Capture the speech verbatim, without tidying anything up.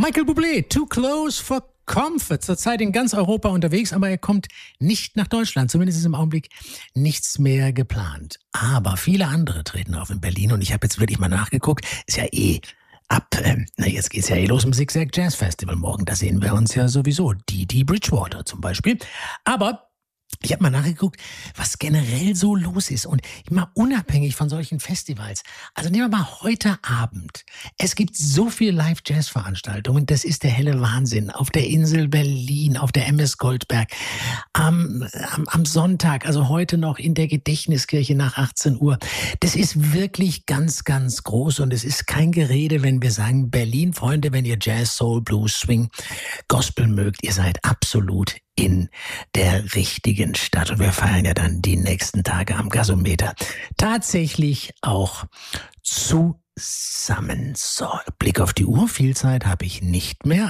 Michael Bublé, Too Close for Comfort, zurzeit in ganz Europa unterwegs, aber er kommt nicht nach Deutschland. Zumindest ist im Augenblick nichts mehr geplant. Aber viele andere treten auf in Berlin und ich habe jetzt wirklich mal nachgeguckt. Ist ja eh ab, ähm, na jetzt geht's ja eh los im Zigzag Jazz Festival morgen. Da sehen wir uns ja sowieso. Didi Bridgewater zum Beispiel. Aber ich habe mal nachgeguckt, was generell so los ist und mal unabhängig von solchen Festivals. Also nehmen wir mal heute Abend. Es gibt so viele Live-Jazz-Veranstaltungen, das ist der helle Wahnsinn. Auf der Insel Berlin, auf der M S Goldberg, am, am, am Sonntag, also heute noch in der Gedächtniskirche nach achtzehn Uhr. Das ist wirklich ganz, ganz groß und es ist kein Gerede, wenn wir sagen, Berlin, Freunde, wenn ihr Jazz, Soul, Blues, Swing, Gospel mögt, ihr seid absolut in der richtigen Stadt. Und wir feiern ja dann die nächsten Tage am Gasometer tatsächlich auch zusammen. So, Blick auf die Uhr, viel Zeit habe ich nicht mehr.